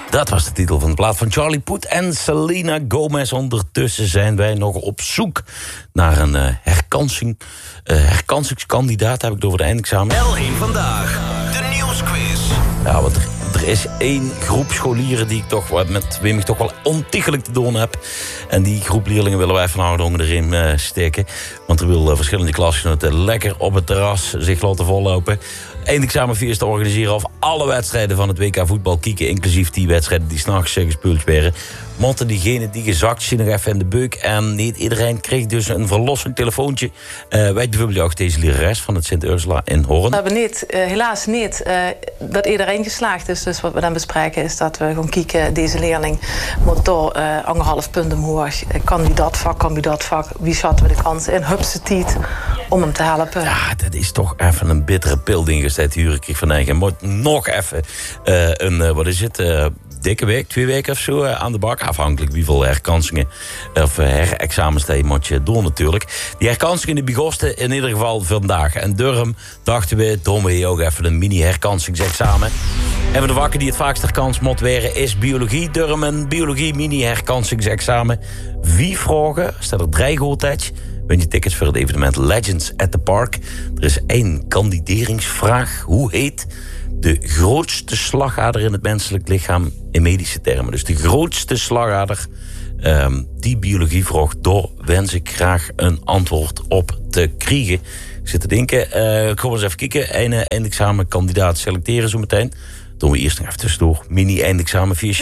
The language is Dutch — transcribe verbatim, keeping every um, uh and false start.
Dat was de titel van de plaat van Charlie Puth en Selena Gomez. Ondertussen zijn wij nog op zoek naar een uh, herkansing. Uh, herkansingskandidaat, heb ik het over de eindexamen. L één Vandaag, de nieuwsquiz. Ja, want er, er is één groep scholieren die ik toch, met wie ik toch wel ontiegelijk te doen heb. En die groep leerlingen willen wij vanavond onder de riem uh, steken. Want er wil uh, verschillende klasgenoten lekker op het terras zich laten vollopen. Eindexamenfeest te organiseren of alle wedstrijden van het W K voetbal kieken, inclusief die wedstrijden die s'nachts gespeeld werden. Mochten diegenen die gezakt zijn nog even in de beuk. En niet iedereen kreeg dus een verlossend telefoontje. Uh, wij bijvoorbeeld ook deze lerares van het Sint Ursula in Hoorn. We hebben niet, uh, helaas niet uh, dat iedereen geslaagd is. Dus wat we dan bespreken is dat we gewoon kijken, deze leerling moet door uh, anderhalf punt omhoog. Kan wie dat vak, kan wie dat vak. Wie schatten we de kans in? Hupse tijd om hem te helpen. Ja, dat is toch even een bittere pil ingezet. Huren kreeg van eigen. Moet nog even uh, een, uh, wat is het... Uh, dikke week, twee weken of zo aan de bak. Afhankelijk wie veel herkansingen of herexamens je moet je doen natuurlijk. Die herkansingen die begosten in ieder geval vandaag. En Durham dachten we, doen we hier ook even een mini-herkansingsexamen. En van de vakken die het vaakst herkans moet weren is biologie. Durham een biologie mini-herkansingsexamen. Vier vragen, staat er drie goed. Win je tickets voor het evenement Legends at the Park. Er is één kandideringsvraag. Hoe heet de grootste slagader in het menselijk lichaam in medische termen? Dus de grootste slagader, um, die biologievraag, daar wens ik graag een antwoord op te krijgen. Ik zit te denken, uh, kom eens even kijken. Een eindexamenkandidaat selecteren zo meteen. Doen we eerst nog even tussendoor. Mini-eindexamenfeestje.